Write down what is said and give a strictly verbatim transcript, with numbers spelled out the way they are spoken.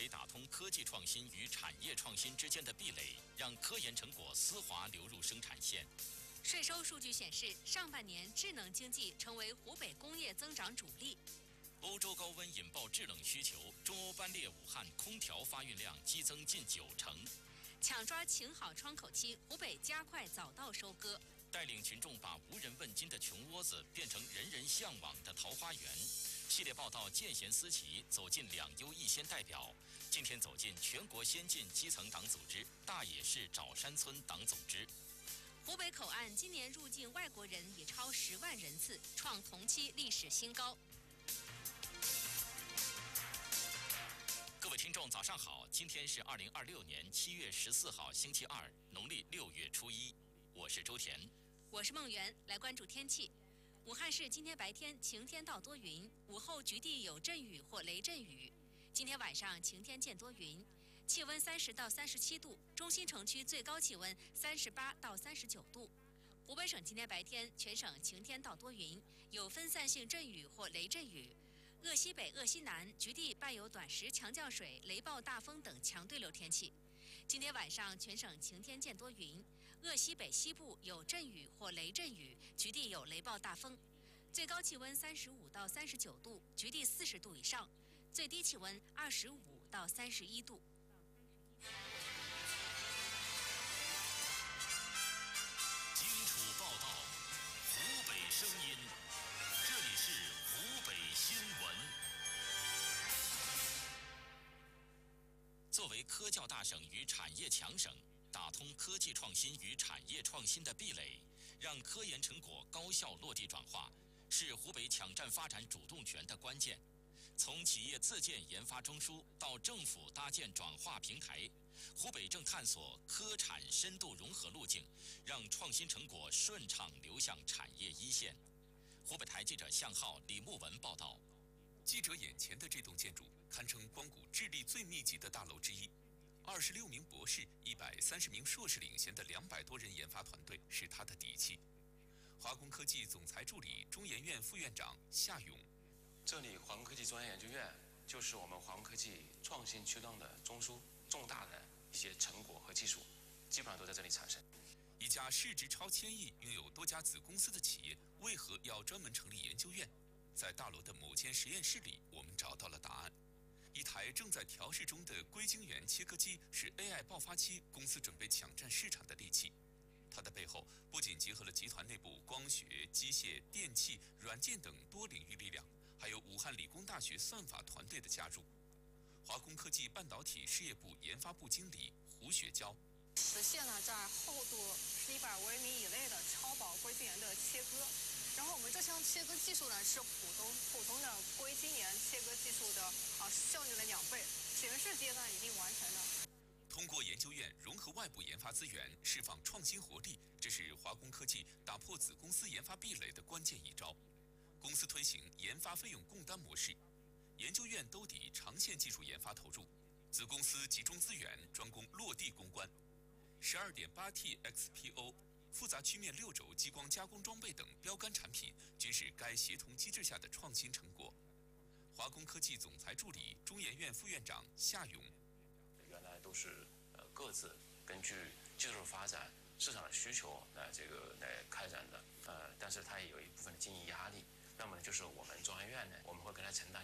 北打通科技创新与产业创新之间的壁垒，让科研成果丝滑流入生产线。 税收数据显示，上半年智能经济成为湖北工业增长主力。 欧洲高温引爆制冷需求，中欧班列武汉空调发运量激增近九成。 抢抓晴好窗口期，湖北加快早稻收割。 带领群众把无人问津的穷窝子变成人人向往的桃花源。系列报道见贤思齐，走进两优一先代表。今天走进全国先进基层党组织大冶市枣山村党总支。 湖北口岸今年入境外国人已超十万人次，创同期历史新高。 各位听众，早上好！今天是二零二六年七月十四号，星期二，农历六月初一。我是周田， 我是孟媛。来关注天气。武汉市今天白天晴天到多云，午后局地有阵雨或雷阵雨。今天晚上晴天见多云，气温三十到三十七度，中心城区最高气温三十八到三十九度。湖北省今天白天全省晴天到多云，有分散性阵雨或雷阵雨。鄂西北、鄂西南局地伴有短时强降水、雷暴大风等强对流天气。今天晚上全省晴天见多云，鄂西北西部有阵雨或雷阵雨，局地有雷暴大风。最高气温三十五到三十九度，局地四十度以上；最低气温二十五到三十一度。 荆楚报道，湖北声音，这里是湖北新闻。作为科教大省与产业强省，打通科技创新与产业创新的壁垒，让科研成果高效落地转化，是湖北抢占发展主动权的关键。从企业自建研发中枢到政府搭建转化平台，湖北正探索科产深度融合路径，让创新成果顺畅流向产业一线。湖北台记者向浩、李慕文报道。 记者眼前的这栋建筑堪称光谷智力最密集的大楼之一，二十六名博士、一百三十名硕士领衔的两百多人研发团队是他的底气。华工科技总裁助理、中研院副院长夏勇， 这里华工科技中央研究院就是我们华工科技创新驱动的中枢，重大的一些成果和技术基本上都在这里产生。 一家市值超千亿、拥有多家子公司的企业，为何要专门成立研究院？在大楼的某间实验室里，我们找到了答案。一台正在调试中的硅晶圆切割机是 A I 爆发期公司准备抢占市场的利器。它的背后不仅结合了集团内部光学、机械、电气、软件等多领域力量，还有武汉理工大学算法团队的加入。华工科技半导体事业部研发部经理胡雪娇， 实现了在厚度是一百微米以内的超薄硅晶圆的切割。然后我们这项切割技术呢是普通普通的硅晶圆切割技术的啊效率的两倍，实验室阶段已经完成了。 通过研究院融合外部研发资源，释放创新活力，这是华工科技打破子公司研发壁垒的关键一招。公司推行研发费用共担模式，研究院兜底长线技术研发投入，子公司集中资源专攻落地攻关。十二点八 T X P O。复杂曲面六轴激光加工装备等标杆产品，均是该协同机制下的创新成果。华工科技总裁助理、中研院副院长夏勇， 原来都是呃各自根据技术发展、市场的需求来这个来开展的，呃，但是它也有一部分的经营压力。那么呢，就是我们中研院呢，我们会跟他承担